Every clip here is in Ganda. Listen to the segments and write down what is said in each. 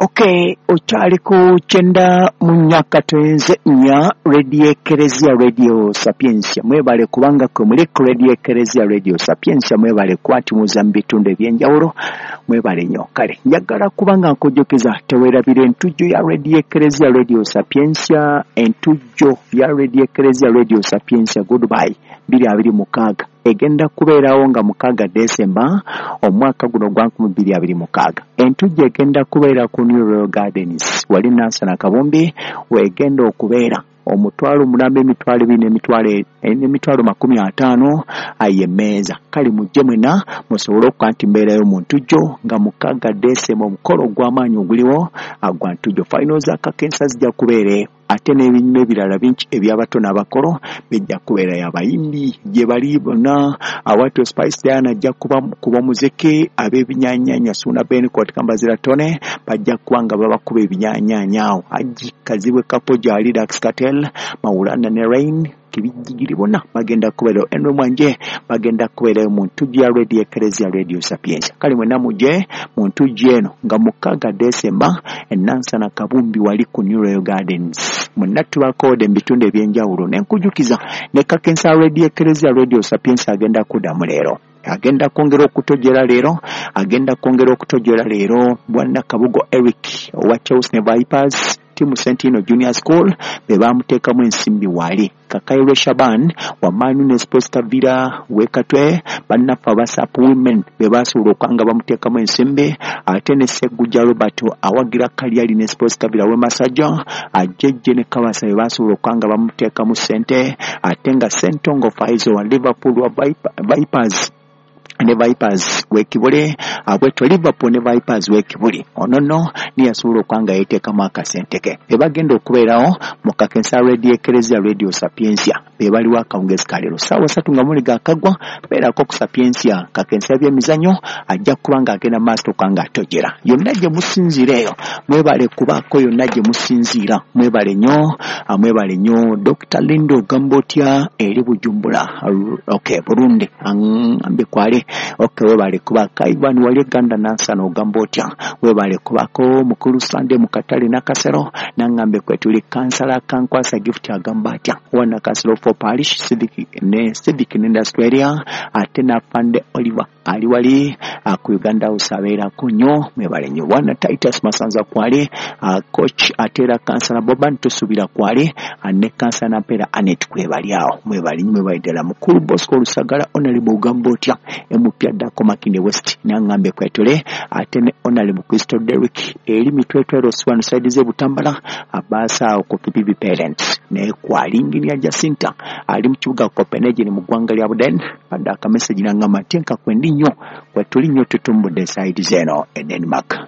Okay, ochali ku chenda munyaka twenze nya Radio Eklezia Radio Sapiensia mwebale kubanga kwe muli ku Radio Eklezia Radio Sapiensia mwebale kwati muzambitunde byenjawulo mwebale nyo kale njagala kubanga nkojokeza tewerabire entujjo ya Radio Eklezia Radio Sapiensia entujjo ya Radio Eklezia Radio Sapiensia goodbye 2026 egenda kubeerawo nga 6 December omwaka guno gwa 2026 entujjo egenda kubeera ku New Royal Gardens wali Nansana Kabombe wegenda okubeera omutwalo mulambe emitwalo 2 emitwalo 50 ayemeza kali mujje mwena musobole okwanti mbeerayo mu ntujjo nga 6 December omukolo gw'amaanyi oguliwo agwa ntujjo finals akakensa zijja kubeera ate n'ebinyume ebirala bingi eby'abato n'abakolo bijja kubeera y'abayimbi gye bali bonna awatu Spice Diana ajja kuba muziki ab'ebinyaanyanya Suna Benicott Kambazira Tone bajja kuba nga babakuba ebinyaanyanya awo Haji Kazibwe Kapo Jali Dax Cartel Maulana ne Rain kibijigiri bonna bagenda kubeera eno mwanje bagenda kubeera mu ntujjo ya Radio Eklezia Radio Sapiensia kali mwena muje mu ntujjo eno nga 6 December Nansana Kabumbi wali ku New Royal Gardens munatu bakode mbitunde ebyenjawulo nenkujukiza ne kakensa Radio Eklezia Radio Sapiensia agenda kudamu leero agenda kwongera okutojera leero bwana Kabugo Eric wa Chelsea Vipers Timu Sentino Junior School bebamuteekamu ensimbi wali Kakairo Shaban wa Manu Sports Kavira wekatwe bannafa Basap Women bebasobola okanga bamuteekamu ensimbi ate ne Seguja Robert awagira Kalyali ne Sports Kavira we Masajja ajejje ne Kawasa bebasobola okanga bamuteekamu sente ate nga Sentongo Faizo wa Liverpool wa Vipers ne Vipers wekibule abweto Liverpool ne Vipers wekibuli onono ni yasobola okwanga yeteekamu akasenteke ebagenda okubeerawo mu kakensa Radio Eklezia Radio Sapiensia bebaliwo akawungezi kalero sawa 3 nga muliga akagwa beerako ku Sapiensia kakensa by'emizanyo ajja kubanga agenda master okanga atojera yonna gye musinzireyo mwebale kubako yonna gye musinziira mwebale nnyo Dr. Lindo Gambotya eri Bujumbura okay Burundi ambe kwale okay webale kubaka Ivan wali Ganda Nansana ogamba otya webale kubako mukulu Sande mukatale nakasero nangambe kwetuli kansala kankwasa gift agamba atya wana kasero for parish civic industry area ate na Fande Oliver ali wali ku Uganda usabera kunyo mwebale nyo wana Titus Masanza kwale coach atera kansala Boban tusubira kwale ane kansala mpera Anet kwebali awo mwebali dela mukulu Bosco Lusagala onalibo ogamba otya emupya dako Makinde West nangambe kwetule ate ne Honorable Crystal Derrick eri mitwetwero swan side ze Butambala abasa ko PPP parents ne kwalingi ya Jacinta ali mchuga Copenhagen ni mugwanga lya Buden adaka message nangama tenka kwendinyo kwetuli nyo tutumbude side zeno e Denmark.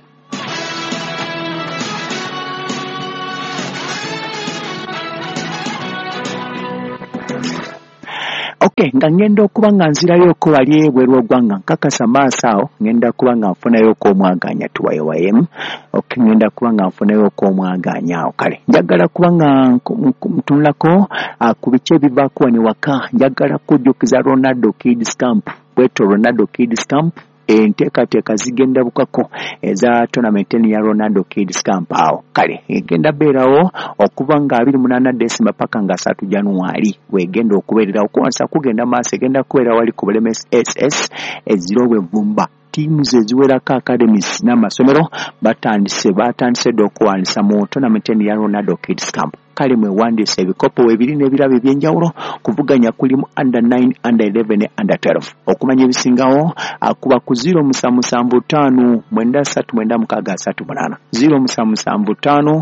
Okay, nga ngenda okuba nga nzirayo ko wali ebweru ogwanga nkakasa maaso ngenda kuba nga nfunayo ko omwaganya tuwayo okay ngenda kuba nga nfunayo ko omwaganya kale njagala kuba nga mtunlako ku bice bivaako ne waka njagala kujjukiza Ronaldo Kids Camp bweto Ronaldo Kids Camp enteekateeka zigenda bukako eza tournament ya Ronaldo Kids Camp awo kale egenda beerawo okuva nga 28 December paka nga 3 January wegenda okubeererawo kwansa kugenda maaso egenda kubeera wali ku Bulemes SS ezirowe Vumba timu zeziwerako academies n'amasomero batandise okuwandiisa mu tournament ya Ronaldo Kids Camp kale mwewandise ebikopo webiri n'ebirabo ebyenjawulo kuvuganya kulimu under 9 under 11 ne under 12 okumanya ebisingawo akuba ku 0775 939638 0775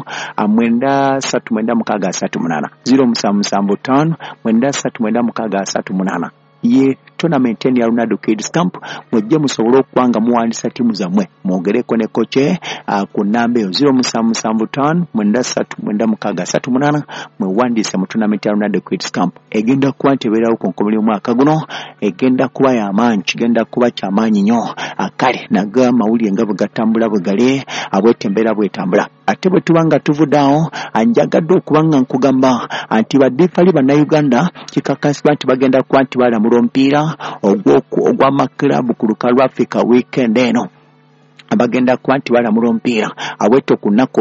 939638 0775 939638 ye tournament ya Ronaldo Kids Camp mujje musobole okwanga muwandisa timu zamwe mwogereko ne koche ku namba 0775 939638 mwewandise mu tournament ya Ronaldo Kids Camp egenda kwanteberawo ku nkomero mwaka guno egenda kuba ya maanyi kigenda kuba kya maanyi nnyo akale naga mawuli engabo gatambula bwegale abwetembera bwetambula ate bwe tubanga tuvuddawo anjagadde okubanga nkugamba anti badifali bana Uganda kikakasibwa nti bagenda kwanti bala mulompiira ogwa maklabu ku lukalu Africa weekend eno abagenda kuba nti balamula omupiira awetto ku nnaku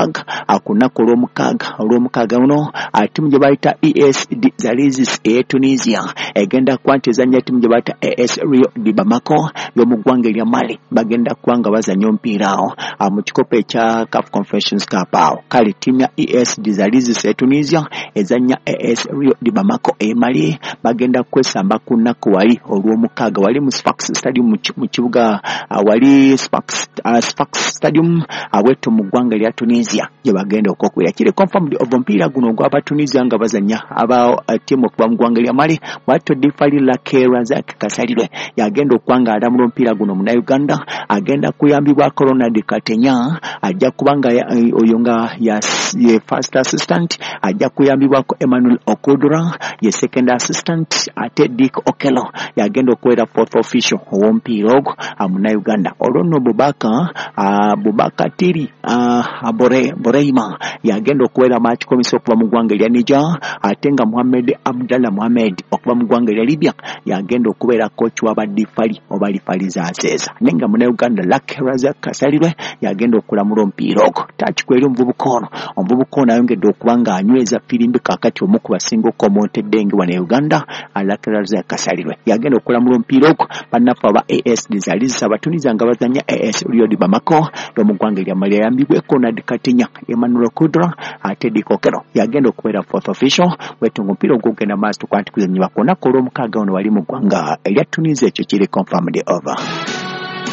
olw'omukaaga uno ttiimu gye bayita ES Zalizis Tunisia egenda kuba nti ezannya ttiimu gye bayita AS Rio di Bamako y'omu ggwanga erya Mali bagenda kuba nga bazannya omupiira awo mu kikopo ekya CAF Confederations Cup awo kale ttiimu ya ES Zalizis Tunisia ezannya AS Rio di Bamako Mali bagenda kwesamba ku nnaku wali olw'omukaaga wali mu Sfax Stadium mu kibuga wali Sfax Stadium awetto mu ggwanga lya Tunisia gye bagenda okwokwera kiri confirmed of omupiira guno gw'aba Tunisia nga bazannya aba ttiimu okuva mu ggwanga lya Mali watto Difali Lake Razak Kasalirwe yagenda okuba nga alamula omupiira guno mu Uganda agenda kuyambibwako Ronald Katenya ajja kuba nga oyo nga ye first assistant ajja kuyambibwako Emmanuel Okudura ye second assistant ate Dick Okelo yagenda okubeera fourth official ow'omupiira ogwo mu Uganda olw'ono Bubaka Tiri Boreima yagenda okubeera match committee okuva mu ggwanga erya Niger ate nga Mohamed Abdallah Mohamed okuva mu ggwanga erya Libya yagenda okubeera coach w'abadifali oba Lifali Zaseeza nenga mu Uganda Lucky Razak Kasalirwe yagenda okulamula omupiira ogwo takikweri omuvubuka ono ayongedde okuba nga anyweza firimbi kakati omu ku basinga okomontedde ngi wano Uganda Lucky Razak Kasalirwe yagenda okulamula omupiira ogwo bannaffe aba AS Zalizis Abatuniza nga bazannya AS Rio di Bamako y'omu ggwanga erya Mali yayambibweko Ronald Katenya Emmanuel Okudura ate Dick Okelo yagenda okubeera fourth official wetunga omupiira ogwogenda maaso tukwanti kuzannyibwa ku nnaku olw'omukaaga ono wali mu ggwanga erya Tunisia ekyo kiri confirmed over.